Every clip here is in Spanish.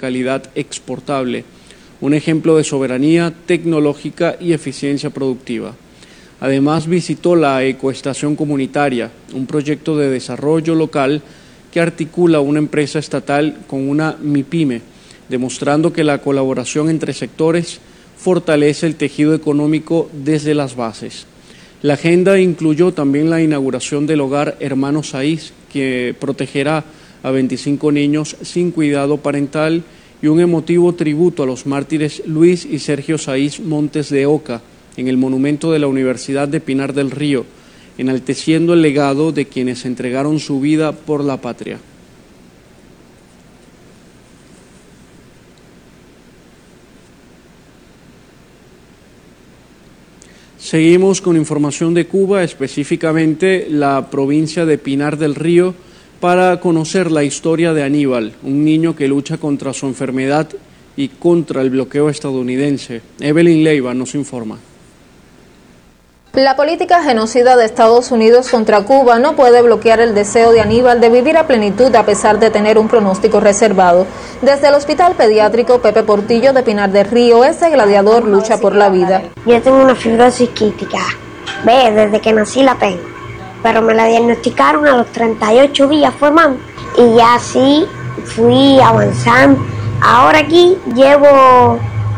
calidad exportable, un ejemplo de soberanía tecnológica y eficiencia productiva. Además, visitó la Ecoestación Comunitaria, un proyecto de desarrollo local que articula una empresa estatal con una MIPYME, demostrando que la colaboración entre sectores fortalece el tejido económico desde las bases. La agenda incluyó también la inauguración del hogar Hermanos Saiz, que protegerá a 25 niños sin cuidado parental, y un emotivo tributo a los mártires Luis y Sergio Saiz Montes de Oca en el monumento de la Universidad de Pinar del Río, enalteciendo el legado de quienes entregaron su vida por la patria. Seguimos con información de Cuba, específicamente la provincia de Pinar del Río, para conocer la historia de Aníbal, un niño que lucha contra su enfermedad y contra el bloqueo estadounidense. Evelyn Leiva nos informa. La política genocida de Estados Unidos contra Cuba no puede bloquear el deseo de Aníbal de vivir a plenitud a pesar de tener un pronóstico reservado. Desde el Hospital Pediátrico Pepe Portillo de Pinar del Río, este gladiador lucha por la vida. Yo tengo una fibrosis quística, desde que nací la tengo, pero me la diagnosticaron a los 38 días formando y ya así fui avanzando. Ahora aquí ya yo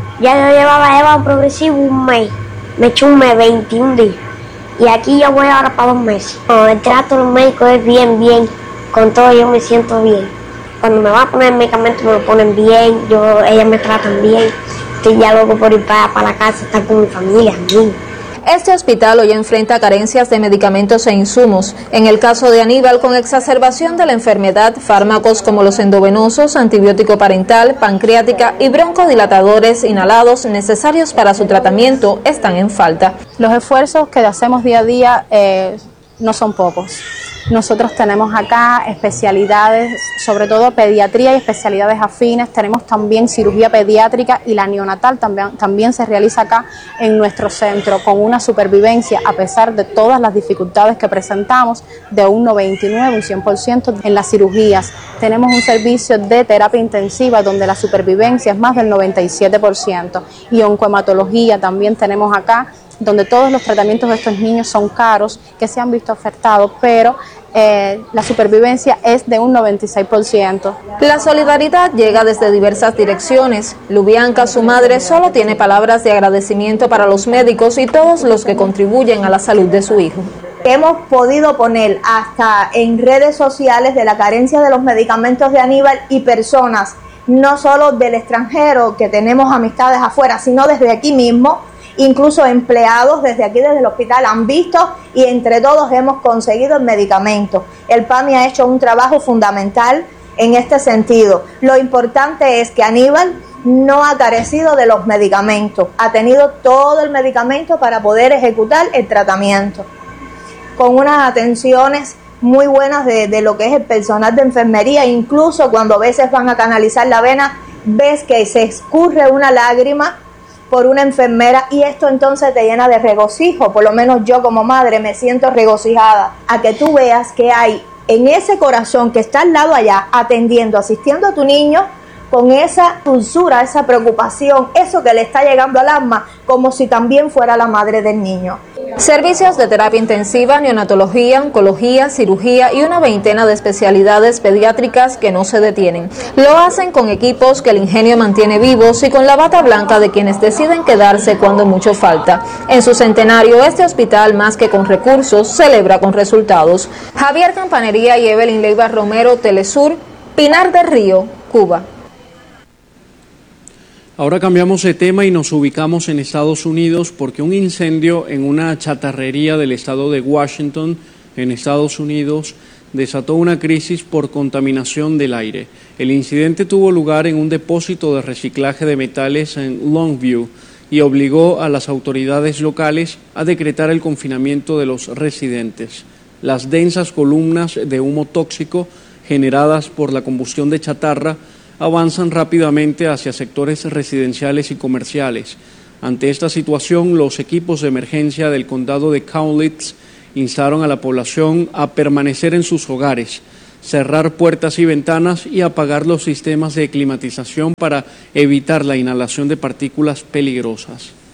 llevaba progresivo un mes. Me eché un mes, 21 días. Y aquí yo voy ahora para 2 meses. El trato de los médicos es bien. Con todo yo me siento bien. Cuando me van a poner el medicamento me lo ponen bien. Ellas me tratan bien. Estoy ya loco por ir para la casa, estar con mi familia, amigos. Este hospital hoy enfrenta carencias de medicamentos e insumos. En el caso de Aníbal, con exacerbación de la enfermedad, fármacos como los endovenosos, antibiótico parental, pancreática y broncodilatadores inhalados necesarios para su tratamiento están en falta. Los esfuerzos que hacemos día a día no son pocos. Nosotros tenemos acá especialidades, sobre todo pediatría y especialidades afines. Tenemos también cirugía pediátrica y la neonatal también se realiza acá en nuestro centro, con una supervivencia, a pesar de todas las dificultades que presentamos, de un 99, un 100% en las cirugías. Tenemos un servicio de terapia intensiva donde la supervivencia es más del 97%, y oncohematología también tenemos acá, donde todos los tratamientos de estos niños son caros, que se han visto afectados, pero la supervivencia es de un 96%. La solidaridad llega desde diversas direcciones. Lubianca, su madre, solo tiene palabras de agradecimiento para los médicos y todos los que contribuyen a la salud de su hijo. Hemos podido poner hasta en redes sociales de la carencia de los medicamentos de Aníbal, y personas, no solo del extranjero, que tenemos amistades afuera, sino desde aquí mismo. Incluso empleados desde aquí, desde el hospital, han visto, y entre todos hemos conseguido el medicamento. El PAMI ha hecho un trabajo fundamental en este sentido. Lo importante es que Aníbal no ha carecido de los medicamentos, ha tenido todo el medicamento para poder ejecutar el tratamiento, con unas atenciones muy buenas de lo que es el personal de enfermería. Incluso cuando a veces van a canalizar la vena, ves que se escurre una lágrima por una enfermera, y esto entonces te llena de regocijo. Por lo menos yo como madre me siento regocijada a que tú veas que hay en ese corazón que está al lado allá atendiendo, asistiendo a tu niño con esa dulzura, esa preocupación, eso que le está llegando al alma, como si también fuera la madre del niño. Servicios de terapia intensiva, neonatología, oncología, cirugía y una veintena de especialidades pediátricas que no se detienen. Lo hacen con equipos que el ingenio mantiene vivos y con la bata blanca de quienes deciden quedarse cuando mucho falta. En su centenario, este hospital, más que con recursos, celebra con resultados. Javier Campanería y Evelyn Leiva Romero, Telesur, Pinar del Río, Cuba. Ahora cambiamos de tema y nos ubicamos en Estados Unidos, porque un incendio en una chatarrería del estado de Washington, en Estados Unidos, desató una crisis por contaminación del aire. El incidente tuvo lugar en un depósito de reciclaje de metales en Longview y obligó a las autoridades locales a decretar el confinamiento de los residentes. Las densas columnas de humo tóxico generadas por la combustión de chatarra avanzan rápidamente hacia sectores residenciales y comerciales. Ante esta situación, los equipos de emergencia del condado de Cowlitz instaron a la población a permanecer en sus hogares. cerrar puertas y ventanas y apagar los sistemas de climatización para evitar la inhalación de partículas peligrosas.